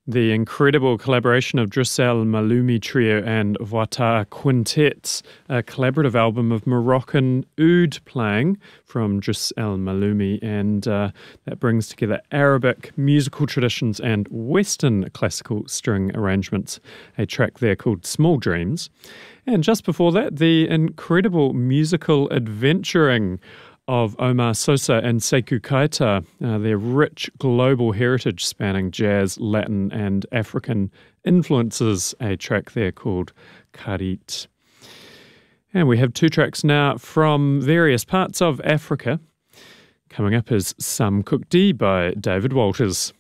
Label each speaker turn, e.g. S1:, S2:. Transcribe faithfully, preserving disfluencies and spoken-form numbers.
S1: The incredible collaboration of Drissel Maloumi Trio and Wata Quintet, a collaborative album of Moroccan oud playing from Drissel Maloumi, and uh, that brings together Arabic musical traditions and Western classical string arrangements, a track there called Small Dreams. And just before that, the incredible musical adventuring of Omar Sosa and Sekou Keita, uh, their rich global heritage spanning jazz, Latin and African influences, a track there called Karit. And we have two tracks now from various parts of Africa. Coming up is Sam Kukdi by David Walters.